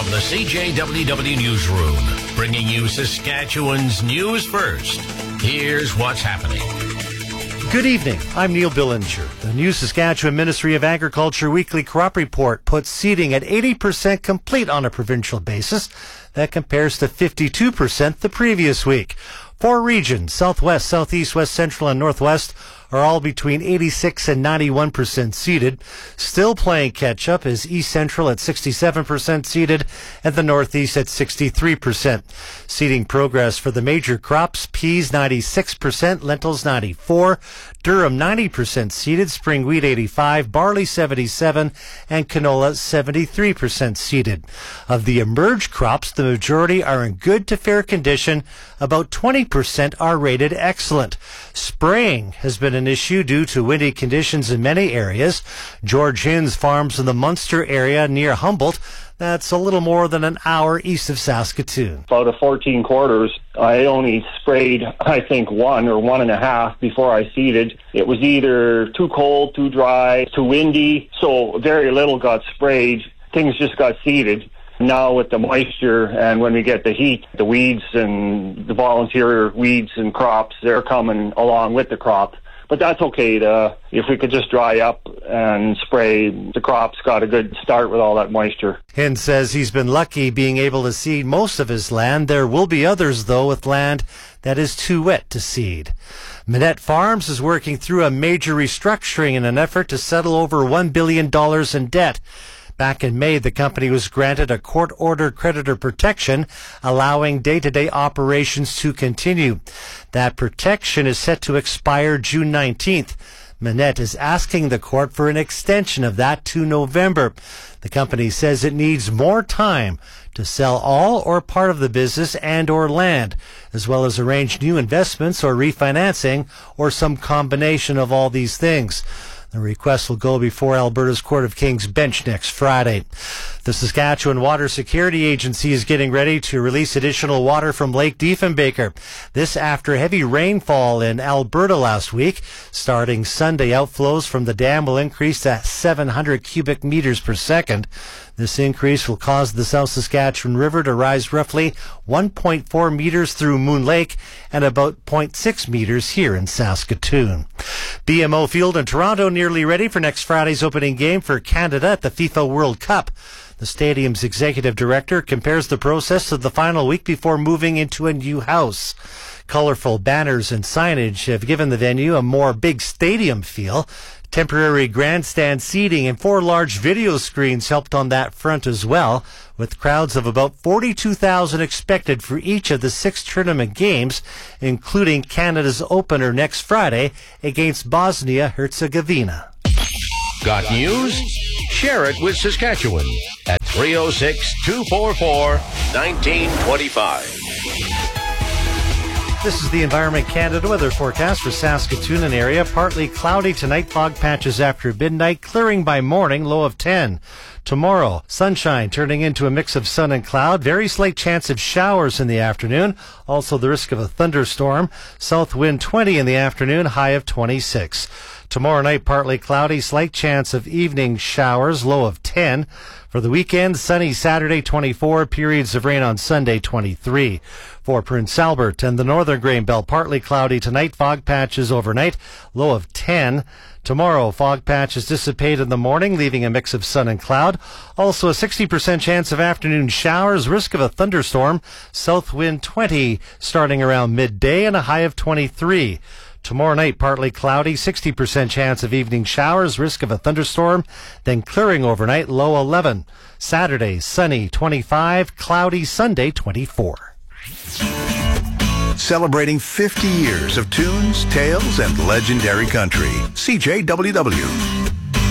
From the CJWW Newsroom, bringing you Saskatchewan's news first. Here's what's happening. Good evening. I'm Neil Billinger. The New Saskatchewan Ministry of Agriculture weekly crop report puts seeding at 80% complete on a provincial basis. That compares to 52% the previous week. 4 regions, Southwest, Southeast, West Central, and Northwest, are all between 86 and 91% seeded. Still playing catch-up is East Central at 67% seeded and the Northeast at 63%. Seeding progress for the major crops, peas 96%, lentils 94%, durum 90% seeded, spring wheat 85%, barley 77%, and canola 73% seeded. Of the emerged crops, the majority are in good to fair condition. About 20% are rated excellent. Spraying has been an issue due to windy conditions in many areas. George Hinds farms in the Munster area near Humboldt. That's a little more than an hour east of Saskatoon. Out of 14 quarters, I only sprayed, I think, 1 or 1.5 before I seeded. It was either too cold, too dry, too windy, so very little got sprayed. Things just got seeded. Now with the moisture and when we get the heat, the weeds and the volunteer weeds and crops, they're coming along with the crop. But that's okay. If we could just dry up and spray, the crop's got a good start with all that moisture. Hinds says he's been lucky being able to seed most of his land. There will be others, though, with land that is too wet to seed. Minette Farms is working through a major restructuring in an effort to settle over $1 billion in debt. Back in May, the company was granted a court-ordered creditor protection, allowing day-to-day operations to continue. That protection is set to expire June 19th. Minette is asking the court for an extension of that to November. The company says it needs more time to sell all or part of the business and or land, as well as arrange new investments or refinancing, or some combination of all these things. The request will go before Alberta's Court of King's bench next Friday. The Saskatchewan Water Security Agency is getting ready to release additional water from Lake Diefenbaker. This after heavy rainfall in Alberta last week. Starting Sunday, outflows from the dam will increase to 700 cubic meters per second. This increase will cause the South Saskatchewan River to rise roughly 1.4 meters through Moon Lake and about 0.6 meters here in Saskatoon. BMO Field in Toronto nearly ready for next Friday's opening game for Canada at the FIFA World Cup. The stadium's executive director compares the process to the final week before moving into a new house. Colorful banners and signage have given the venue a more big stadium feel. Temporary grandstand seating and 4 large video screens helped on that front as well, with crowds of about 42,000 expected for each of the 6 tournament games, including Canada's opener next Friday against Bosnia-Herzegovina. Got news? Share it with Saskatchewan at 306-244-1925. This is the Environment Canada weather forecast for Saskatoon and area. Partly cloudy tonight, fog patches after midnight, clearing by morning, low of 10. Tomorrow, sunshine turning into a mix of sun and cloud. Very slight chance of showers in the afternoon. Also the risk of a thunderstorm. South wind 20 in the afternoon, high of 26. Tomorrow night, partly cloudy, slight chance of evening showers, low of 10. For the weekend, sunny Saturday 24, periods of rain on Sunday 23. For Prince Albert and the Northern Grain Belt, partly cloudy tonight, fog patches overnight, low of 10. Tomorrow, fog patches dissipate in the morning, leaving a mix of sun and cloud. Also a 60% chance of afternoon showers, risk of a thunderstorm, south wind 20 starting around midday and a high of 23. Tomorrow night, partly cloudy, 60% chance of evening showers, risk of a thunderstorm, then clearing overnight, low 11. Saturday, sunny 25, cloudy Sunday 24. Celebrating 50 years of tunes, tales, and legendary country. CJWW.